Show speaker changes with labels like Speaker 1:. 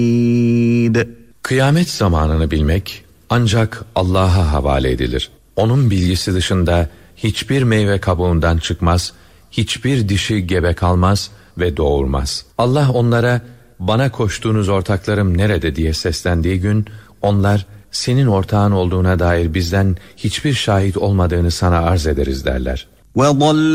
Speaker 1: Kıyamet zamanını bilmek ancak Allah'a havale edilir. Onun bilgisi dışında hiçbir meyve kabuğundan çıkmaz, hiçbir dişi gebe kalmaz ve doğurmaz. Allah onlara, bana koştuğunuz ortaklarım nerede diye seslendiği gün, onlar, senin ortağın olduğuna dair bizden hiçbir şahit olmadığını sana arz ederiz derler.